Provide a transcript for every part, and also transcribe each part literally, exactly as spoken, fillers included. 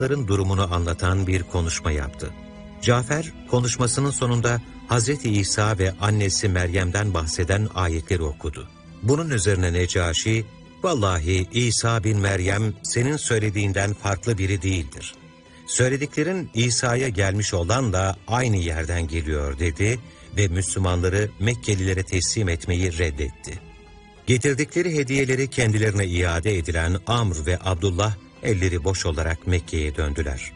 Müslümanların durumunu anlatan bir konuşma yaptı. Cafer, konuşmasının sonunda Hazreti İsa ve annesi Meryem'den bahseden ayetleri okudu. Bunun üzerine Necaşi, "Vallahi İsa bin Meryem senin söylediğinden farklı biri değildir. Söylediklerin İsa'ya gelmiş olan da aynı yerden geliyor" dedi ve Müslümanları Mekkelilere teslim etmeyi reddetti. Getirdikleri hediyeleri kendilerine iade edilen Amr ve Abdullah elleri boş olarak Mekke'ye döndüler.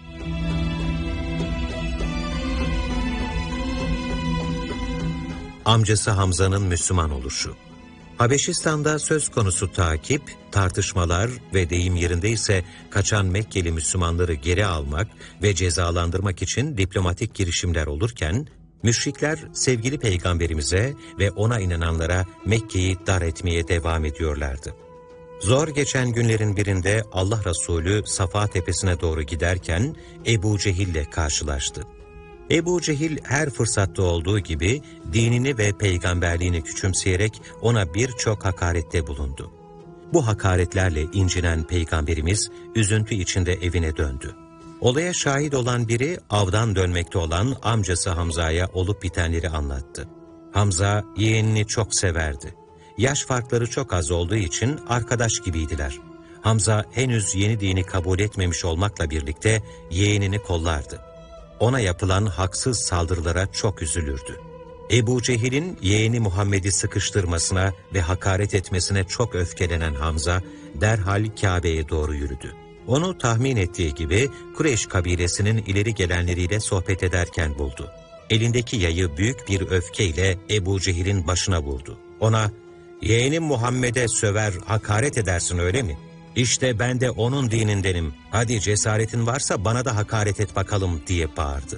Amcası Hamza'nın Müslüman oluşu. Habeşistan'da söz konusu takip, tartışmalar ve deyim yerindeyse kaçan Mekkeli Müslümanları geri almak ve cezalandırmak için diplomatik girişimler olurken, müşrikler sevgili peygamberimize ve ona inananlara Mekke'yi dar etmeye devam ediyorlardı. Zor geçen günlerin birinde Allah Resulü Safa Tepesi'ne doğru giderken Ebu Cehil'le karşılaştı. Ebu Cehil her fırsatta olduğu gibi dinini ve peygamberliğini küçümseyerek ona birçok hakarette bulundu. Bu hakaretlerle incinen peygamberimiz üzüntü içinde evine döndü. Olaya şahit olan biri avdan dönmekte olan amcası Hamza'ya olup bitenleri anlattı. Hamza yeğenini çok severdi. Yaş farkları çok az olduğu için arkadaş gibiydiler. Hamza henüz yeni dini kabul etmemiş olmakla birlikte yeğenini kollardı. Ona yapılan haksız saldırılara çok üzülürdü. Ebu Cehil'in yeğeni Muhammed'i sıkıştırmasına ve hakaret etmesine çok öfkelenen Hamza derhal Kabe'ye doğru yürüdü. Onu tahmin ettiği gibi Kureyş kabilesinin ileri gelenleriyle sohbet ederken buldu. Elindeki yayı büyük bir öfkeyle Ebu Cehil'in başına vurdu. Ona, "Yeğenim Muhammed'e söver, hakaret edersin öyle mi? İşte ben de onun dinindenim. Hadi cesaretin varsa bana da hakaret et bakalım" diye bağırdı.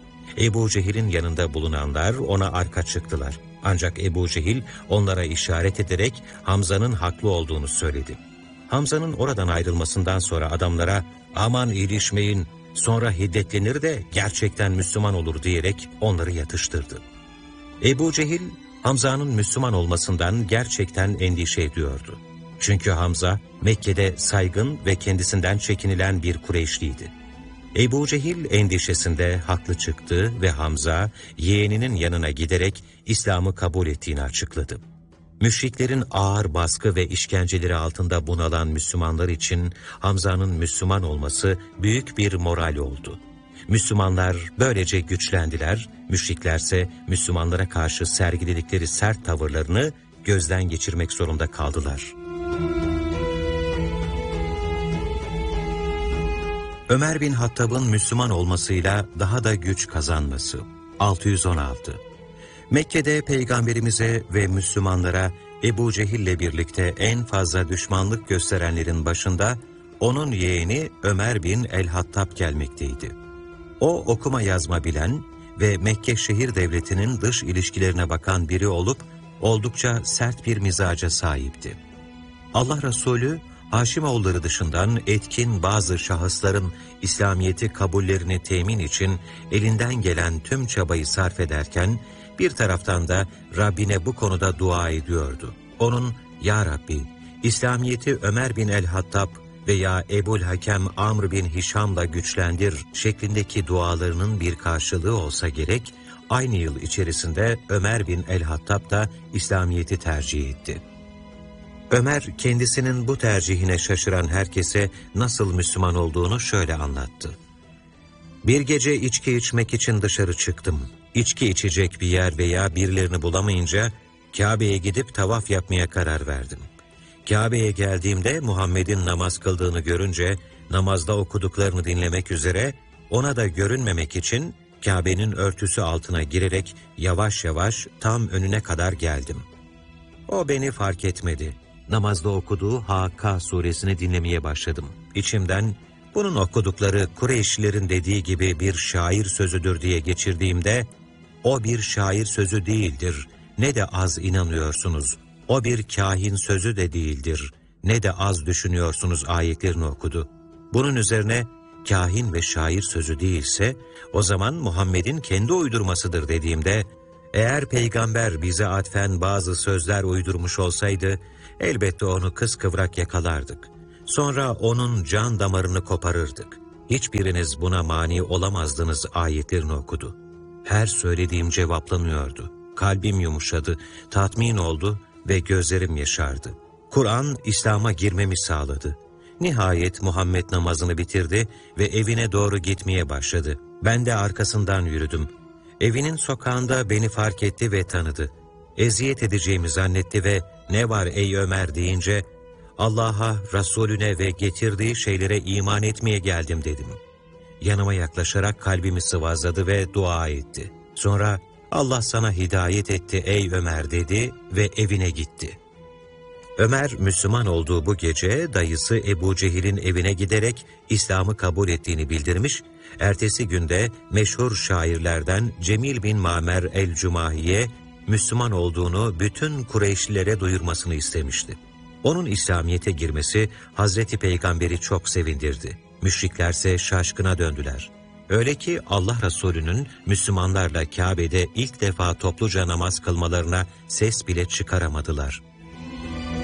Ebu Cehil'in yanında bulunanlar ona arka çıktılar. Ancak Ebu Cehil onlara işaret ederek Hamza'nın haklı olduğunu söyledi. Hamza'nın oradan ayrılmasından sonra adamlara "Aman ilişmeyin, sonra hiddetlenir de gerçekten Müslüman olur" diyerek onları yatıştırdı. Ebu Cehil, Hamza'nın Müslüman olmasından gerçekten endişe ediyordu. Çünkü Hamza, Mekke'de saygın ve kendisinden çekinilen bir Kureyşliydi. Ebu Cehil endişesinde haklı çıktı ve Hamza, yeğeninin yanına giderek İslam'ı kabul ettiğini açıkladı. Müşriklerin ağır baskı ve işkenceleri altında bunalan Müslümanlar için Hamza'nın Müslüman olması büyük bir moral oldu. Müslümanlar böylece güçlendiler, müşriklerse Müslümanlara karşı sergiledikleri sert tavırlarını gözden geçirmek zorunda kaldılar. Ömer bin Hattab'ın Müslüman olmasıyla daha da güç kazanması. altı yüz on altı. Mekke'de Peygamberimize ve Müslümanlara Ebu Cehil'le birlikte en fazla düşmanlık gösterenlerin başında onun yeğeni Ömer bin el-Hattab gelmekteydi. O okuma yazma bilen ve Mekke şehir devletinin dış ilişkilerine bakan biri olup oldukça sert bir mizaca sahipti. Allah Resulü, Haşimoğulları dışından etkin bazı şahısların İslamiyet'i kabullerini temin için elinden gelen tüm çabayı sarf ederken, bir taraftan da Rabbine bu konuda dua ediyordu. Onun, "Ya Rabbi, İslamiyet'i Ömer bin el-Hattab veya Ebul Hakem Amr bin Hişam'la güçlendir" şeklindeki dualarının bir karşılığı olsa gerek, aynı yıl içerisinde Ömer bin el-Hattab da İslamiyet'i tercih etti. Ömer, kendisinin bu tercihine şaşıran herkese nasıl Müslüman olduğunu şöyle anlattı. "Bir gece içki içmek için dışarı çıktım. İçki içecek bir yer veya birilerini bulamayınca Kabe'ye gidip tavaf yapmaya karar verdim. Kabe'ye geldiğimde Muhammed'in namaz kıldığını görünce namazda okuduklarını dinlemek üzere ona da görünmemek için Kabe'nin örtüsü altına girerek yavaş yavaş tam önüne kadar geldim. O beni fark etmedi. Namazda okuduğu Hakka suresini dinlemeye başladım. İçimden bunun okudukları Kureyşlilerin dediği gibi bir şair sözüdür diye geçirdiğimde o bir şair sözü değildir, ne de az inanıyorsunuz. O bir kahin sözü de değildir, ne de az düşünüyorsunuz ayetlerini okudu. Bunun üzerine kahin ve şair sözü değilse o zaman Muhammed'in kendi uydurmasıdır dediğimde eğer peygamber bize atfen bazı sözler uydurmuş olsaydı elbette onu kıskıvrak yakalardık. Sonra onun can damarını koparırdık. hiçbiriniz buna mani olamazdınız ayetlerini okudu. Her söylediğim cevaplanıyordu. Kalbim yumuşadı, tatmin oldu ve gözlerim yaşardı. Kur'an, İslam'a girmemi sağladı. Nihayet Muhammed namazını bitirdi ve evine doğru gitmeye başladı. Ben de arkasından yürüdüm. Evinin sokağında beni fark etti ve tanıdı. Eziyet edeceğimi zannetti ve "Ne var ey Ömer?" deyince, "Allah'a, Resulüne ve getirdiği şeylere iman etmeye geldim." dedim. Yanıma yaklaşarak kalbimi sıvazladı ve dua etti. Sonra, "Allah sana hidayet etti ey Ömer." dedi ve evine gitti. Ömer, Müslüman olduğu bu gece dayısı Ebu Cehil'in evine giderek İslam'ı kabul ettiğini bildirmiş, ertesi günde meşhur şairlerden Cemil bin Mamer el-Cümahi'ye Müslüman olduğunu bütün Kureyşlilere duyurmasını istemişti. Onun İslamiyet'e girmesi Hazreti Peygamber'i çok sevindirdi. Müşriklerse şaşkına döndüler. Öyle ki Allah Resulü'nün Müslümanlarla Kabe'de ilk defa topluca namaz kılmalarına ses bile çıkaramadılar.